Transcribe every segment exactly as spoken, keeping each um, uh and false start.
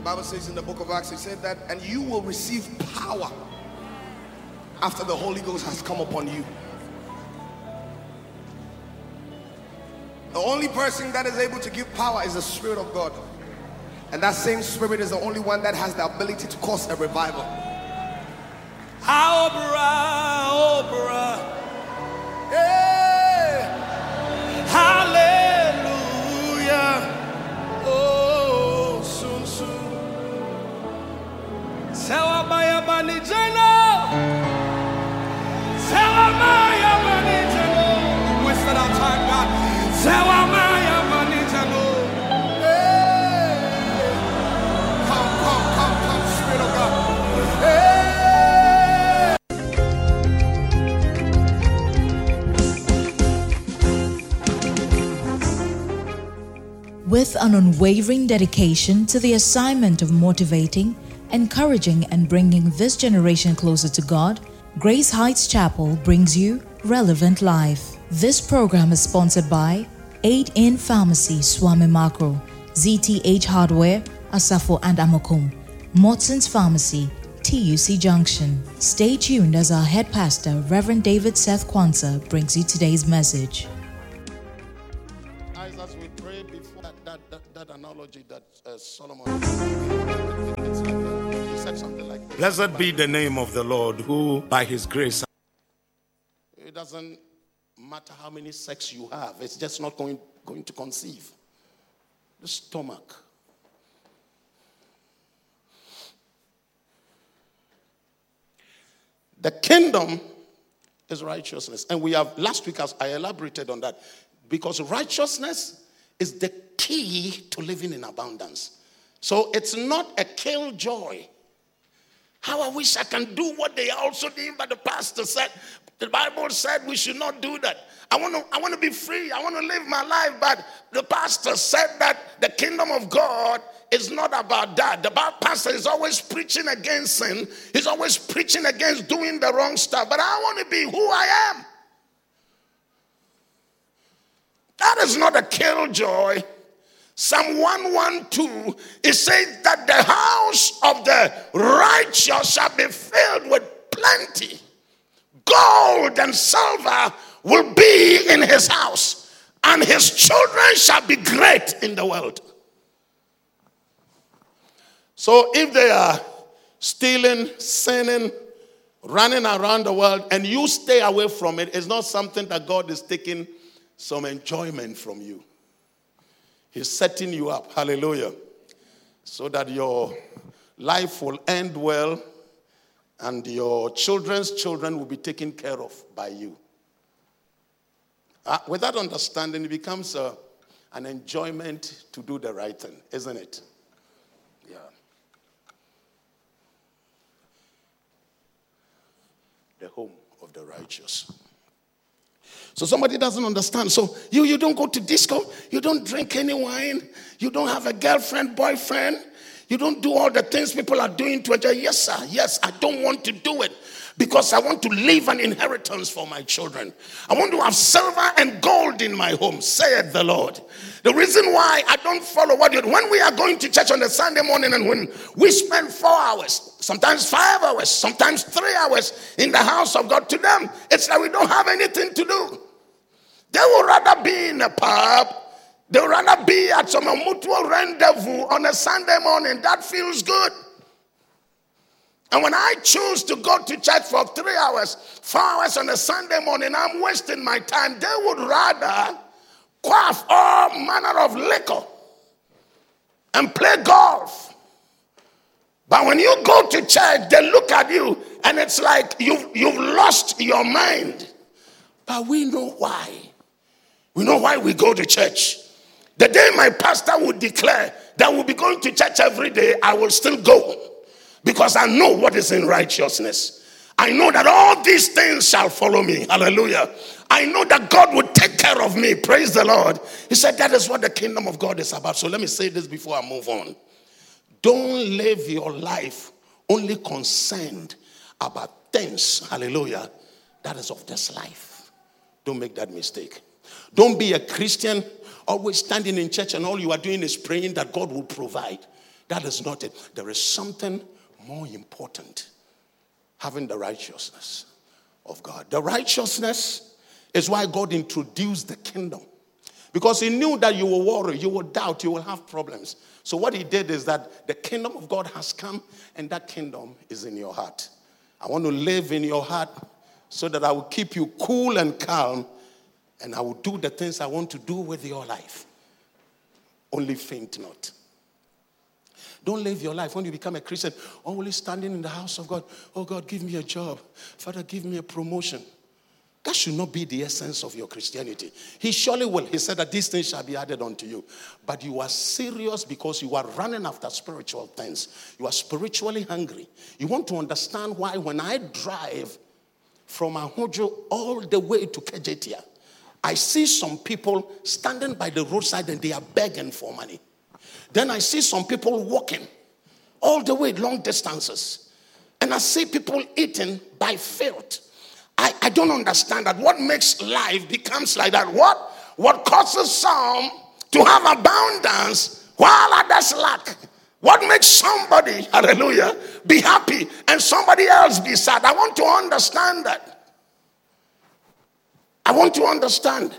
Bible says in the book of Acts, it said that, and you will receive power after the Holy Ghost has come upon you. The only person that is able to give power is the Spirit of God. And that same Spirit is the only one that has the ability to cause a revival. Obra, obra, hey, hallelujah. Oh, soon, soon. Sawabaya banijeno. Sawamaya banijeno. We wasted our time, God. Sawamaya banijeno. Hey, come, come, come, come, Spirit of God. Hey. With an unwavering dedication to the assignment of motivating, encouraging, and bringing this generation closer to God, Grace Heights Chapel brings you Relevant Life. This program is sponsored by Aid In Pharmacy, Swami Macro, Z T H Hardware, Asafo and Amokum, Motson's Pharmacy, T U C Junction. Stay tuned as our head pastor, Reverend David Seth Kwanzaa, brings you today's message. As we pray before that, that, that, that analogy that uh, Solomon it's like, uh, he said something like this. Blessed be the name of the Lord, who by his grace. It doesn't matter how many sex you have, it's just not going, going to conceive. The stomach. The kingdom is righteousness. And we have, last week as I elaborated on that, because righteousness is the key to living in abundance. So it's not a killjoy. How I wish I can do what they also did, but the pastor said, the Bible said we should not do that. I want to I want to be free. I want to live my life, but the pastor said that the kingdom of God is not about that. The pastor is always preaching against sin. He's always preaching against doing the wrong stuff. But I want to be who I am. That is not a killjoy. Psalm one twelve, it says that the house of the righteous shall be filled with plenty. Gold and silver will be in his house, and his children shall be great in the world. So if they are stealing, sinning, running around the world, and you stay away from it, it's not something that God is taking some enjoyment from you. He's setting you up, hallelujah, so that your life will end well and your children's children will be taken care of by you. Uh, with that understanding, it becomes a, an enjoyment to do the right thing, isn't it? Yeah. The home of the righteous. So somebody doesn't understand. So you, you don't go to disco. You don't drink any wine. You don't have a girlfriend, boyfriend. You don't do all the things people are doing to enjoy. Yes, sir. Yes, I don't want to do it because I want to leave an inheritance for my children. I want to have silver and gold in my home, saith the Lord. The reason why I don't follow what you do, when we are going to church on a Sunday morning and when we spend four hours, sometimes five hours, sometimes three hours in the house of God, to them, it's like we don't have anything to do. They would rather be in a pub. They would rather be at some mutual rendezvous on a Sunday morning. That feels good. And when I choose to go to church for three hours, four hours on a Sunday morning, I'm wasting my time. They would rather quaff all manner of liquor and play golf. But when you go to church, they look at you and it's like you've, you've lost your mind. But we know why. We know why we go to church. The day my pastor would declare that we'll be going to church every day, I will still go. Because I know what is in righteousness. I know that all these things shall follow me. Hallelujah. I know that God will take care of me. Praise the Lord. He said that is what the kingdom of God is about. So let me say this before I move on. Don't live your life only concerned about things. Hallelujah. That is of this life. Don't make that mistake. Don't be a Christian always standing in church and all you are doing is praying that God will provide. That is not it. There is something more important. Having the righteousness of God. The righteousness is why God introduced the kingdom. Because he knew that you will worry, you will doubt, you will have problems. So what he did is that the kingdom of God has come, and that kingdom is in your heart. I want to live in your heart so that I will keep you cool and calm, and I will do the things I want to do with your life. Only faint not. Don't live your life when you become a Christian, only standing in the house of God. Oh God, give me a job. Father, give me a promotion. That should not be the essence of your Christianity. He surely will. He said that these things shall be added unto you. But you are serious because you are running after spiritual things. You are spiritually hungry. You want to understand why when I drive from Ahojo all the way to Kejetia, I see some people standing by the roadside and they are begging for money. Then I see some people walking all the way long distances. And I see people eating by filth. I, I don't understand that. What makes life becomes like that? What, what causes some to have abundance while others lack? What makes somebody, hallelujah, be happy and somebody else be sad? I want to understand that. I want to understand.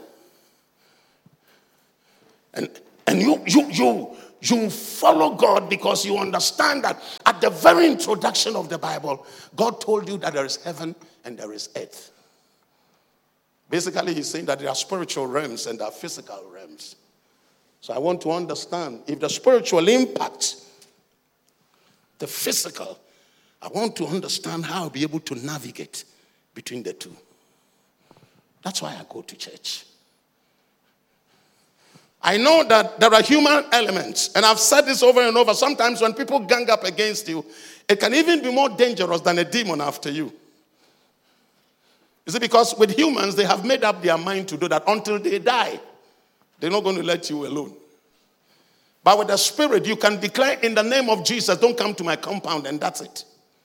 And, and you, you, you, you follow God because you understand that at the very introduction of the Bible, God told you that there is heaven and there is earth. Basically, he's saying that there are spiritual realms and there are physical realms. So I want to understand if the spiritual impacts the physical, I want to understand how I'll be able to navigate between the two. That's why I go to church. I know that there are human elements, and I've said this over and over. Sometimes when people gang up against you, it can even be more dangerous than a demon after you. You see, because with humans, they have made up their mind to do that until they die. They're not going to let you alone. But with the spirit, you can declare in the name of Jesus, don't come to my compound, and that's it.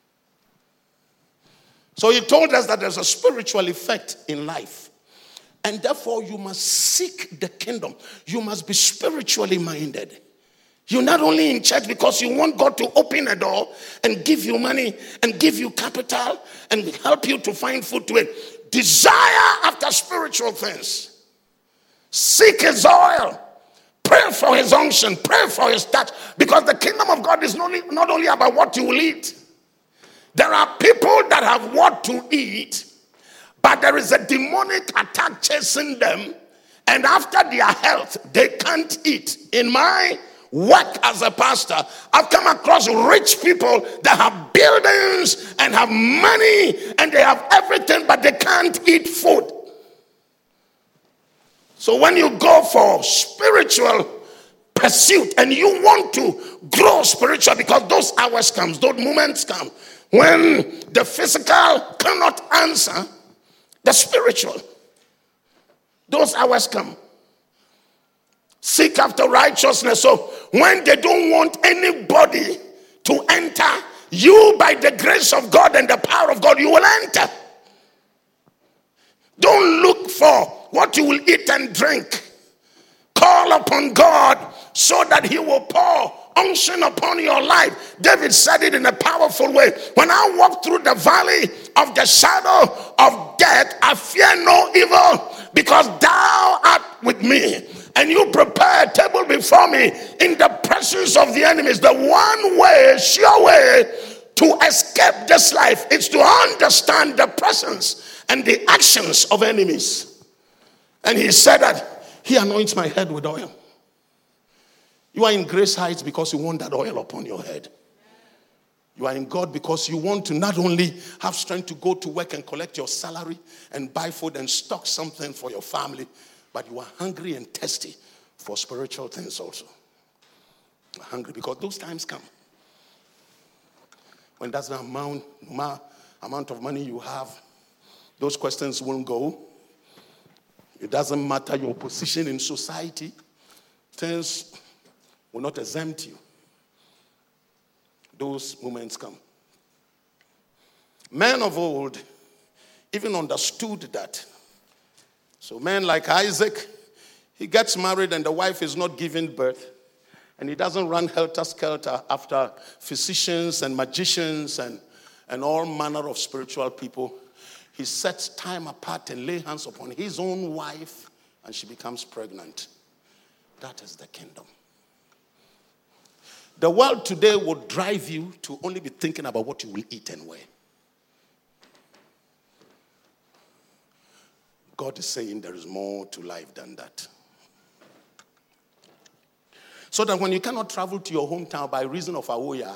So he told us that there's a spiritual effect in life. And therefore, you must seek the kingdom. You must be spiritually minded. You're not only in church because you want God to open a door and give you money and give you capital and help you to find food to eat. Desire after spiritual things. Seek his oil. Pray for his unction. Pray for his touch. Because the kingdom of God is not only, not only about what you will eat. There are people that have what to eat, but there is a demonic attack chasing them. And after their health, they can't eat. In my work as a pastor, I've come across rich people that have buildings and have money and they have everything, but they can't eat food. So when you go for spiritual pursuit and you want to grow spiritual, because those hours come, those moments come, when the physical cannot answer the spiritual. Those hours come. Seek after righteousness. So when they don't want anybody to enter, you by the grace of God and the power of God, you will enter. Don't look for what you will eat and drink. Call upon God so that he will pour unction upon your life. David said it in a powerful way. When I walk through the valley of the shadow of death, I fear no evil, because thou art with me, and you prepare a table before me in the presence of the enemies. The one way, sure way to escape this life is to understand the presence and the actions of enemies. And he said that he anoints my head with oil. You are in Grace Heights because you want that oil upon your head. You are in God because you want to not only have strength to go to work and collect your salary and buy food and stock something for your family, but you are hungry and thirsty for spiritual things also. You are hungry because those times come. When that's the amount, amount of money you have, those questions won't go. It doesn't matter your position in society. Things will not exempt you. Those moments come. Men of old even understood that. So men like Isaac, he gets married and the wife is not giving birth. And he doesn't run helter-skelter after physicians and magicians and, and all manner of spiritual people. He sets time apart and lay hands upon his own wife, and she becomes pregnant. That is the kingdom. The world today will drive you to only be thinking about what you will eat and wear. God is saying there is more to life than that. So that when you cannot travel to your hometown by reason of Awoya,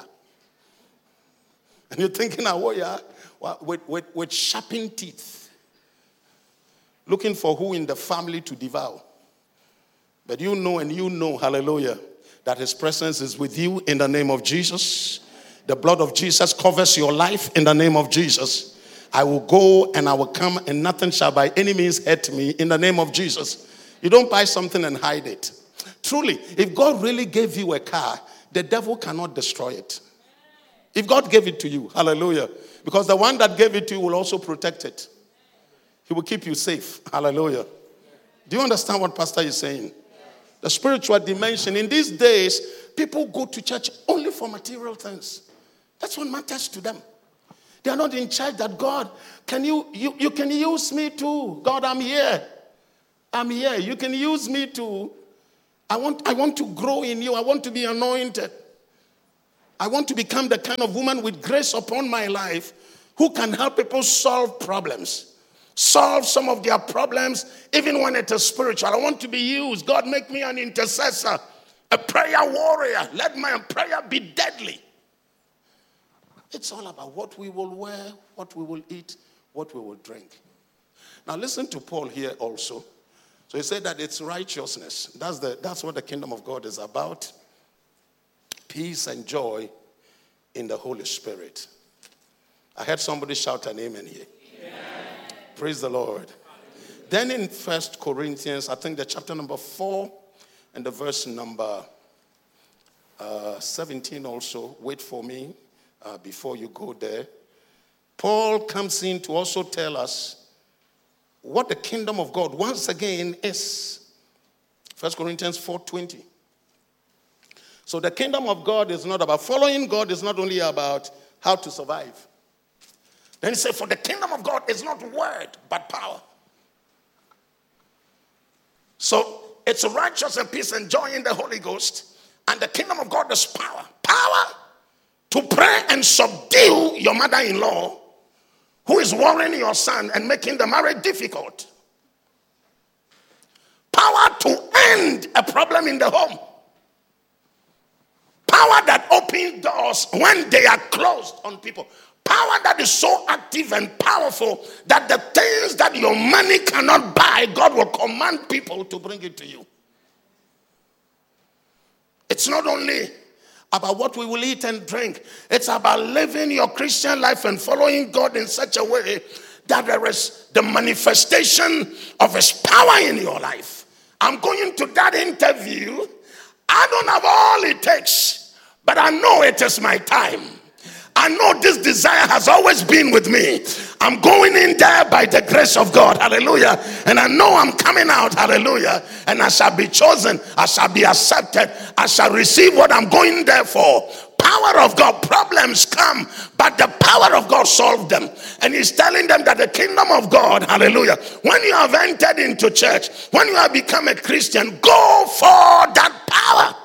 and you're thinking Awoya with, with, with sharpened teeth, looking for who in the family to devour. But you know and you know, hallelujah, that his presence is with you in the name of Jesus. The blood of Jesus covers your life in the name of Jesus. I will go and I will come and nothing shall by any means hurt me in the name of Jesus. You don't buy something and hide it. Truly, if God really gave you a car, the devil cannot destroy it. If God gave it to you, hallelujah. Because the one that gave it to you will also protect it. He will keep you safe, hallelujah. Do you understand what Pastor is saying? The spiritual dimension. In these days, people go to church only for material things. That's what matters to them. They are not in church that God, can you, you, you can use me too. God, I'm here. I'm here. You can use me too. I want, I want to grow in you. I want to be anointed. I want to become the kind of woman with grace upon my life who can help people solve problems. Solve some of their problems, even when it is spiritual. I want to be used. God, make me an intercessor, a prayer warrior. Let my prayer be deadly. It's all about what we will wear, what we will eat, what we will drink. Now listen to Paul here also. So he said that it's righteousness. That's, the, that's what the kingdom of God is about. Peace and joy in the Holy Spirit. I heard somebody shout an amen here. Praise the Lord. Then in First Corinthians, I think the chapter number four and the verse number uh, seventeen also. Wait for me uh, before you go there. Paul comes in to also tell us what the kingdom of God once again is. First Corinthians four twenty. So the kingdom of God is not about following God. It's not only about how to survive. Then he said, for the kingdom of God is not word, but power. So it's righteousness and peace and joy in the Holy Ghost. And the kingdom of God is power. Power to pray and subdue your mother-in-law who is worrying your son and making the marriage difficult. Power to end a problem in the home. Power that opens doors when they are closed on people. Power that is so active and powerful that the things that your money cannot buy, God will command people to bring it to you. It's not only about what we will eat and drink. It's about living your Christian life and following God in such a way that there is the manifestation of his power in your life. I'm going to that interview. I don't have all it takes, but I know it is my time. I know this desire has always been with me. I'm going in there by the grace of God. Hallelujah. And I know I'm coming out. Hallelujah. And I shall be chosen. I shall be accepted. I shall receive what I'm going there for. Power of God. Problems come, but the power of God solved them. And he's telling them that the kingdom of God, hallelujah, when you have entered into church, when you have become a Christian, go for that power.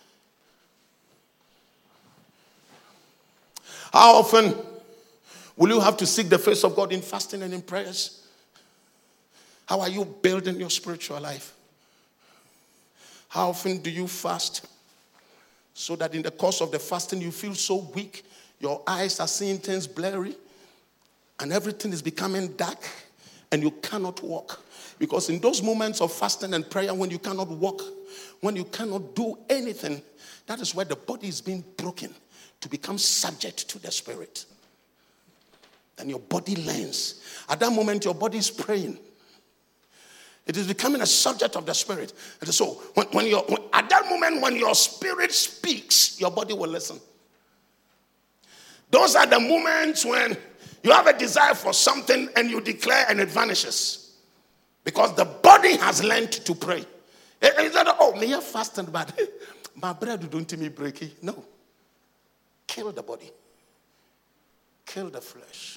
How often will you have to seek the face of God in fasting and in prayers? How are you building your spiritual life? How often do you fast so that in the course of the fasting you feel so weak, your eyes are seeing things blurry, and everything is becoming dark, and you cannot walk? Because in those moments of fasting and prayer, when you cannot walk, when you cannot do anything, that is where the body is being broken to become subject to the spirit. And your body learns. At that moment, your body is praying. It is becoming a subject of the spirit. And so, when, when you're, when, at that moment, when your spirit speaks, your body will listen. Those are the moments when you have a desire for something and you declare and it vanishes. Because the body has learned to pray. It's not, oh, me have fasted, but My bread don't me break it. No. Kill the body. Kill the flesh.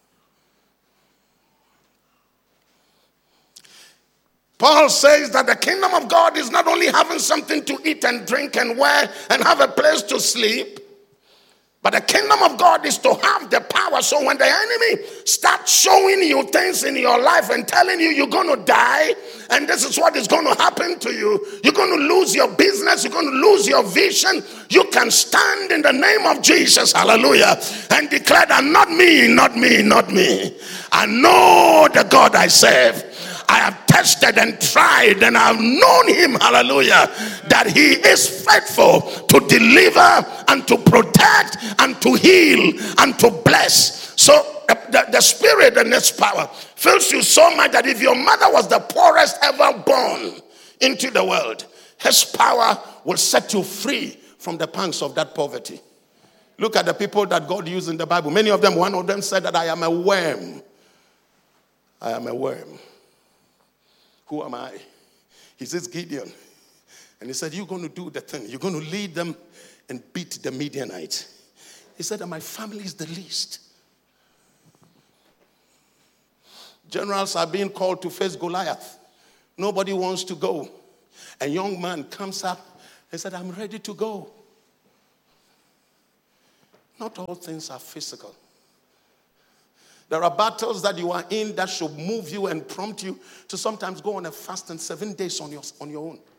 Paul says that the kingdom of God is not only having something to eat and drink and wear and have a place to sleep, but the kingdom of God is to have the power. So when the enemy starts showing you things in your life and telling you you're going to die and this is what is going to happen to you, you're going to lose your business, you're going to lose your vision, you can stand in the name of Jesus, hallelujah, and declare that not me, not me, not me. I know the God I serve. I have tested and tried and I have known him, hallelujah, that he is faithful to deliver and to protect and to heal and to bless. So the, the, the spirit and its power fills you so much that if your mother was the poorest ever born into the world, his power will set you free from the pangs of that poverty. Look at the people that God used in the Bible. Many of them, one of them said that I am a worm. I am a worm. Who am I? He says, Gideon. And he said, you're going to do the thing. You're going to lead them and beat the Midianites. He said that my family is the least. Generals are being called to face Goliath. Nobody wants to go. A young man comes up and said, I'm ready to go. Not all things are physical. There are battles that you are in that should move you and prompt you to sometimes go on a fast and seven days on your, on your own.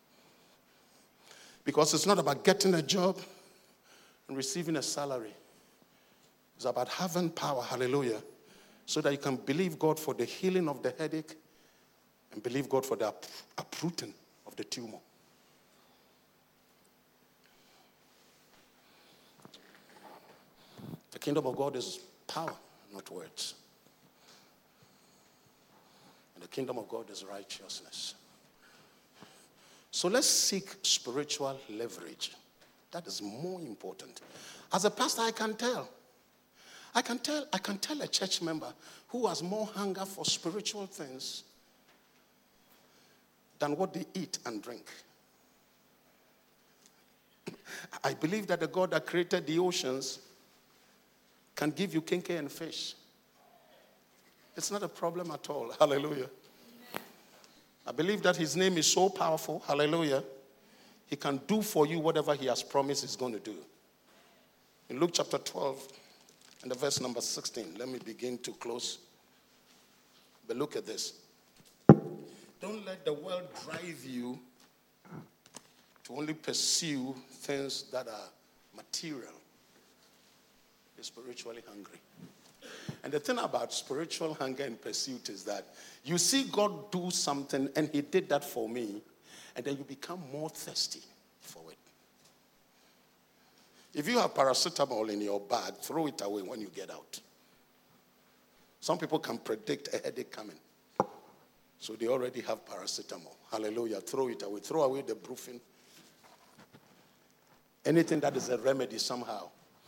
Because it's not about getting a job and receiving a salary. It's about having power, hallelujah, so that you can believe God for the healing of the headache and believe God for the uprooting of the tumor. The kingdom of God is power, not words. And the kingdom of God is righteousness. So let's seek spiritual leverage. That is more important. As a pastor, I can tell. I can tell, I can tell a church member who has more hunger for spiritual things than what they eat and drink. I believe that the God that created the oceans can give you kinky and fish. It's not a problem at all. Hallelujah. I believe that his name is so powerful. Hallelujah. He can do for you whatever he has promised he's going to do. In Luke chapter twelve and the verse number sixteen, let me begin to close. But look at this. Don't let the world drive you to only pursue things that are material. You're spiritually hungry. And the thing about spiritual hunger and pursuit is that you see God do something and he did that for me, and then you become more thirsty for it. If you have paracetamol in your bag, throw it away when you get out. Some people can predict a headache coming. So they already have paracetamol. Hallelujah. Throw it away. Throw away the brufen. Anything that is a remedy somehow.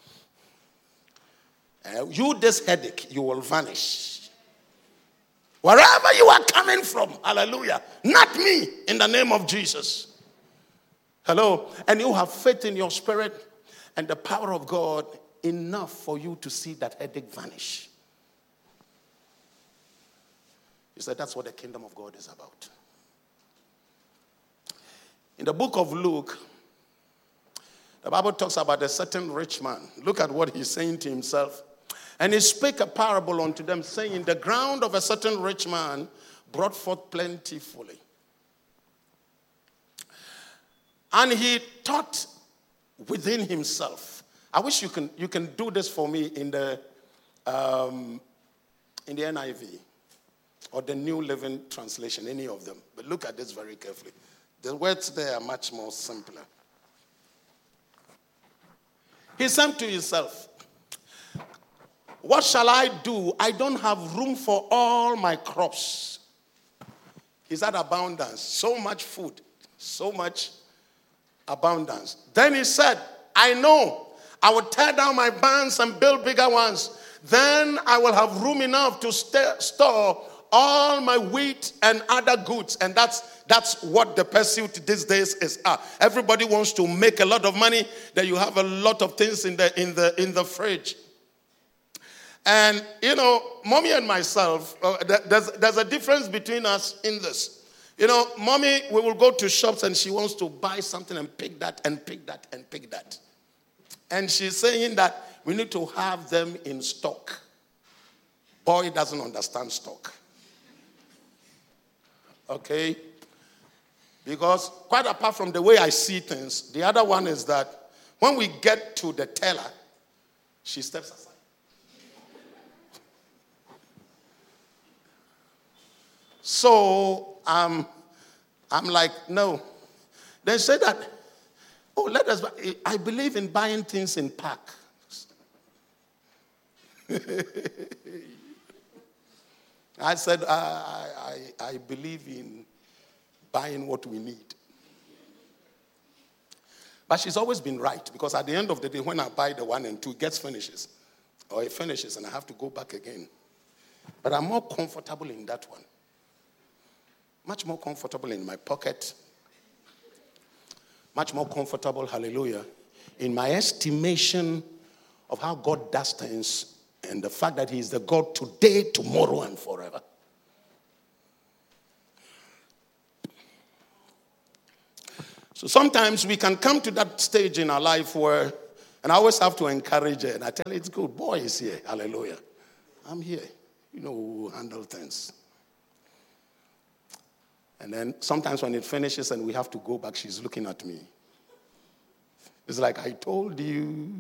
Uh, you, this headache, you will vanish. Wherever you are coming from, hallelujah, not me, in the name of Jesus. Hello, and you have faith in your spirit and the power of God enough for you to see that headache vanish. He said that's what the kingdom of God is about. In the book of Luke, the Bible talks about a certain rich man. Look at what he's saying to himself. And he spake a parable unto them, saying, the ground of a certain rich man brought forth plentifully. And he thought within himself. I wish you can you can do this for me in the um, in the N I V or the New Living Translation, any of them. But look at this very carefully. The words there are much more simpler. He said to himself, what shall I do? I don't have room for all my crops. He's at abundance. So much food. So much abundance. Then he said, I know. I will tear down my barns and build bigger ones. Then I will have room enough to st- store all my wheat and other goods. And that's that's what the pursuit these days is. Uh, everybody wants to make a lot of money, that you have a lot of things in the in the in the fridge. And you know, mommy and myself, uh, there's there's a difference between us in this. You know, mommy, we will go to shops and she wants to buy something and pick that and pick that and pick that. And she's saying that we need to have them in stock. Boy doesn't understand stock. Okay? Because quite apart from the way I see things, the other one is that when we get to the teller, she steps aside. So um, I'm like, no. They said that, oh, let us buy. I believe in buying things in packs. I said, I, I, I believe in buying what we need. But she's always been right, because at the end of the day, when I buy the one and two, it gets finishes. Or it finishes and I have to go back again. But I'm more comfortable in that one. Much more comfortable in my pocket. Much more comfortable, hallelujah, in my estimation of how God does things and the fact that he is the God today, tomorrow, and forever. So sometimes we can come to that stage in our life where, and I always have to encourage her, and I tell her, it's good, boy is here, hallelujah. I'm here, you know, we'll handle things. And then sometimes when it finishes and we have to go back, she's looking at me. It's like, I told you.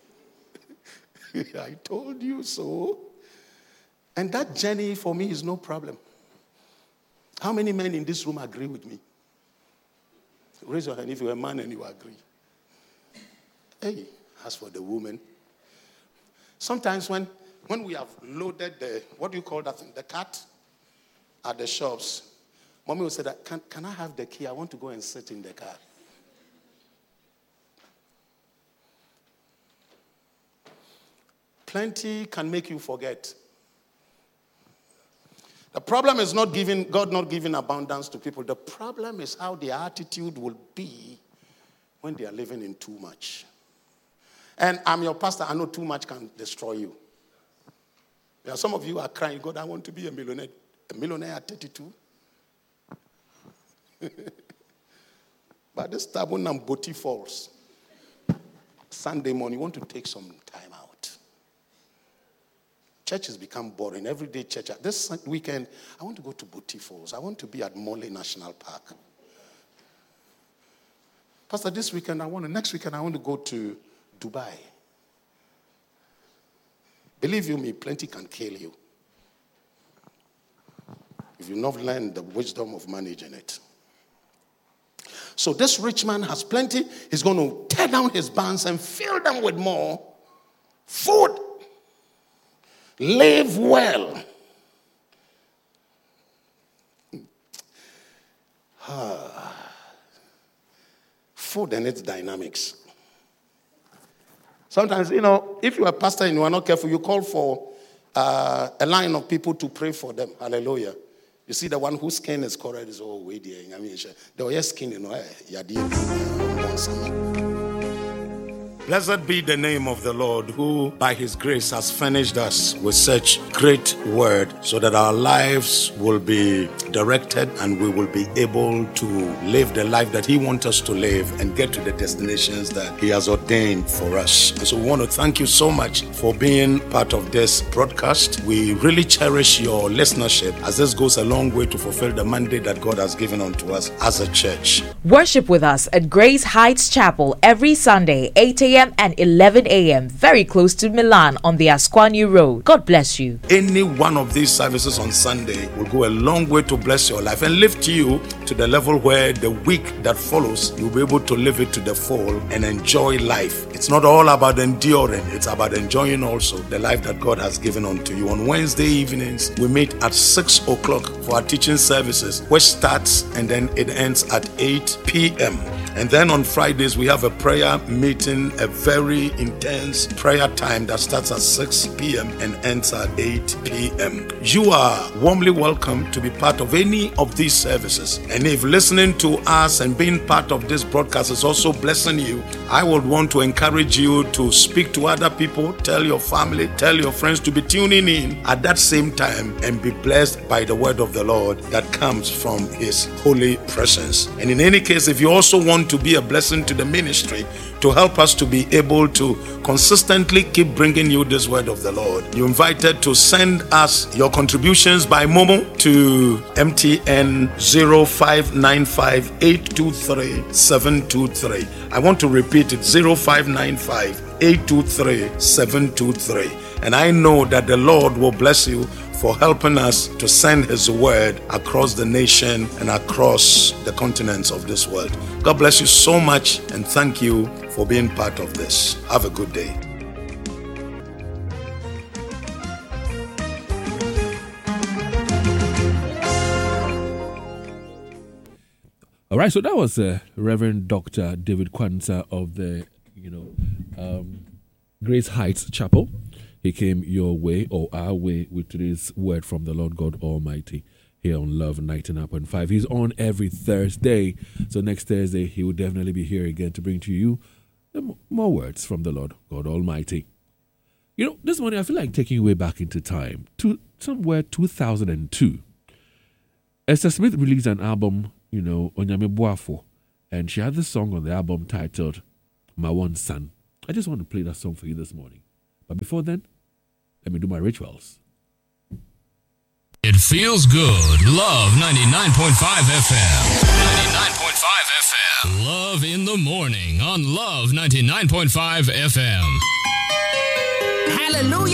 I told you so. And that journey for me is no problem. How many men in this room agree with me? Raise your hand if you're a man and you agree. Hey, as for the woman, sometimes when, when we have loaded the, what do you call that thing, the cart at the shops, mommy will say that, can, can I have the key? I want to go and sit in the car. Plenty can make you forget. The problem is not giving, God not giving abundance to people. The problem is how their attitude will be when they are living in too much. And I'm your pastor. I know too much can destroy you. There are some of you are crying, God, I want to be a millionaire. A millionaire at thirty-two. But this Tabun and Boti Falls, Sunday morning, you want to take some time out. Church has become boring. Every day church. This weekend, I want to go to Boti Falls. I want to be at Morley National Park. Pastor, this weekend I want to, next weekend I want to go to Dubai. Believe you me, plenty can kill you if you've not learned the wisdom of managing it. So this rich man has plenty. He's going to tear down his barns and fill them with more food. Live well. Food and its dynamics. Sometimes, you know, if you're a pastor and you are not careful, you call for uh, a line of people to pray for them. Hallelujah. You see the one whose skin is correct is all way there. I mean, the way skin, you know, Blessed be the name of the Lord, who by his grace has furnished us with such great word, so that our lives will be directed and we will be able to live the life that he wants us to live and get to the destinations that he has ordained for us. And so we want to thank you so much for being part of this broadcast. We really cherish your listenership, as this goes a long way to fulfill the mandate that God has given unto us as a church. Worship with us at Grace Heights Chapel every Sunday, eight a.m. and eleven a.m. very close to Milan on the Asquanu Road. God bless you. Any one of these services on Sunday will go a long way to bless your life and lift you to the level where the week that follows, you'll be able to live it to the full and enjoy life. It's not all about enduring, it's about enjoying also the life that God has given unto you. On Wednesday evenings, we meet at six o'clock for our teaching services, which starts and then it ends at eight p.m. And then on Fridays, we have a prayer meeting, a very intense prayer time that starts at six p.m. and ends at eight p.m. You are warmly welcome to be part of any of these services. And if listening to us and being part of this broadcast is also blessing you, I would want to encourage you to speak to other people, tell your family, tell your friends to be tuning in at that same time and be blessed by the word of the Lord that comes from His holy presence. And in any case, if you also want to be a blessing to the ministry, to help us to be able to consistently keep bringing you this word of the Lord, you're invited to send us your contributions by Momo to M T N zero five nine five eight two three seven two three. I want to repeat it, zero five nine five eight two three seven two three. And I know that the Lord will bless you for helping us to send His word across the nation and across the continents of this world. God bless you so much, and thank you for being part of this. Have a good day. All right, so that was uh, Reverend Doctor David Kwanzaa of the, you know, um, Grace Heights Chapel. He came your way or our way with today's word from the Lord God Almighty here on Love ninety-nine point five. He's on every Thursday. So next Thursday, he will definitely be here again to bring to you more words from the Lord God Almighty. You know, this morning I feel like taking you way back into time to somewhere two thousand two. Esther Smith released an album, you know, Onyame Boafo, and she had this song on the album titled My One Son. I just want to play that song for you this morning. But before then, let me do my rituals. It feels good. Love ninety-nine point five F M. ninety-nine point five F M. Love in the morning on Love ninety-nine point five F M. Hallelujah.